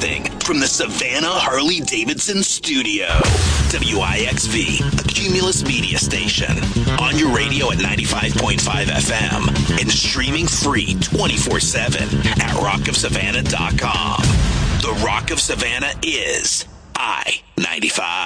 Broadcasting from the Savannah Harley-Davidson studio. WIXV, a Cumulus media station. On your radio at 95.5 FM and streaming free 24/7 at rockofsavannah.com. The Rock of Savannah is I-95.